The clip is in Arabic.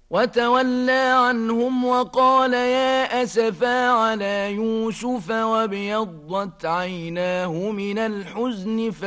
وتولى عنهم وقال يا أسفا على يوسف وابيضت عيناه من الحزن